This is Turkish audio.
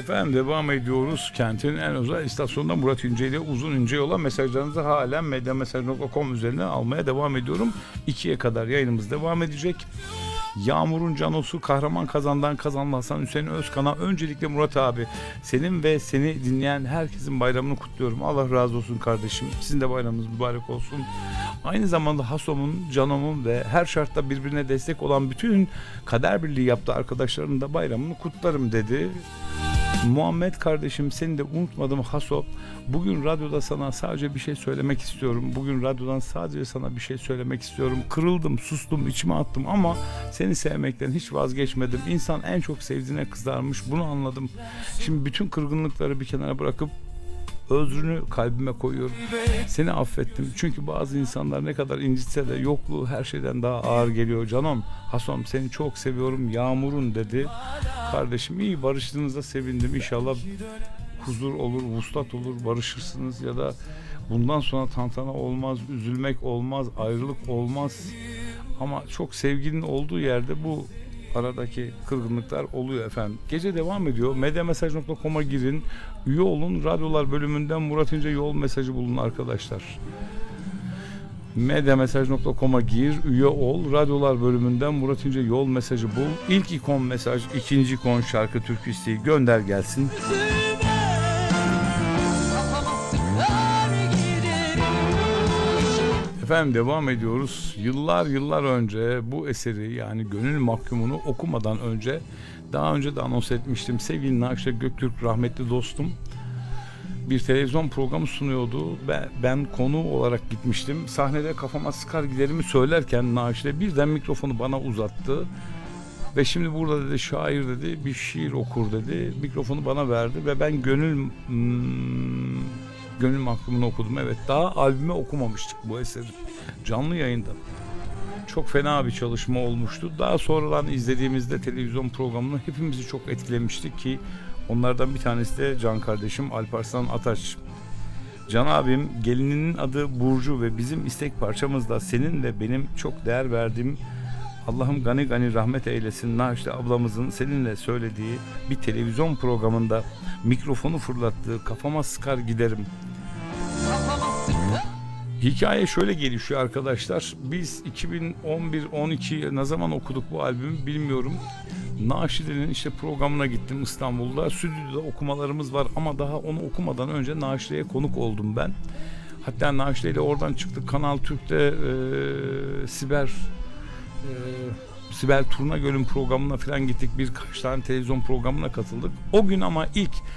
Efendim devam ediyoruz. Kentin en özel istasyonunda Murat İnce ile Uzun İnce Yola mesajlarınızı halen medyamesaj.com üzerinden almaya devam ediyorum. 2'ye kadar yayınımız devam edecek. Yağmur'un Canosu, Kahraman Kazan'dan Kazanlı Hasan Hüseyin Özkan'a öncelikle Murat abi, senin ve seni dinleyen herkesin bayramını kutluyorum. Allah razı olsun kardeşim. Sizin de bayramınız mübarek olsun. Aynı zamanda Hasom'un, Canom'un ve her şartta birbirine destek olan bütün kader birliği yaptığı arkadaşlarının da bayramını kutlarım dedi. Muhammed kardeşim, seni de unutmadım Haso. Bugün radyoda sana sadece bir şey söylemek istiyorum. Bugün radyodan sadece sana bir şey söylemek istiyorum. Kırıldım, sustum, içime attım ama seni sevmekten hiç vazgeçmedim. İnsan en çok sevdiğine kızarmış, bunu anladım. Şimdi bütün kırgınlıkları bir kenara bırakıp özrünü kalbime koyuyorum. Seni affettim. Çünkü bazı insanlar ne kadar incitse de yokluğu her şeyden daha ağır geliyor canım. Hasom, seni çok seviyorum Yağmur'un dedi. Kardeşim, iyi barıştığınızda sevindim. İnşallah huzur olur, vuslat olur, barışırsınız ya da bundan sonra tantana olmaz, üzülmek olmaz, ayrılık olmaz. Ama çok sevginin olduğu yerde bu aradaki kırgınlıklar oluyor efendim. Gece devam ediyor. Medyamesaj.com'a girin. Üye olun. Radyolar bölümünden Murat İnce Yol mesajı bulun arkadaşlar. Medyamesaj.com'a gir, üye ol. Radyolar bölümünden Murat İnce Yol mesajı bul. İlk ikon mesaj, ikinci ikon şarkı, türkü isteği gönder gelsin. Efendim devam ediyoruz. Yıllar önce bu eseri, yani Gönül Mahkumunu okumadan önce, daha önce de anons etmiştim. Sevgili Nakşe Göktürk, rahmetli dostum, bir televizyon programı sunuyordu. Ben konu olarak gitmiştim. Sahnede kafama sıkar giderimi söylerken Nakşe birden mikrofonu bana uzattı. Ve şimdi burada dedi, şair dedi, bir şiir okur dedi. Mikrofonu bana verdi ve ben Gönül Mahkumunu okudum. Evet, daha albüme okumamıştık bu eseri. Canlı yayında. Çok fena bir çalışma olmuştu. Daha sonradan izlediğimizde televizyon programını hepimizi çok etkilemişti ki onlardan bir tanesi de Can kardeşim Alparslan Ataç. Can abim, gelininin adı Burcu ve bizim istek parçamız da senin ve benim çok değer verdiğim, Allah'ım gani gani rahmet eylesin, Naşide ablamızın seninle söylediği bir televizyon programında mikrofonu fırlattığı kafama sıkar giderim. Hikaye şöyle gelişiyor arkadaşlar. Biz 2011-12 ne zaman okuduk bu albümü bilmiyorum. Naşide'nin işte programına gittim İstanbul'da. Stüdyoda okumalarımız var ama daha onu okumadan önce Naşide'ye konuk oldum ben. Hatta Naşide ile oradan çıktık. Kanal Türk'te Sibel Turnagöl'ün programına falan gittik. Birkaç tane televizyon programına katıldık. O gün ama ilk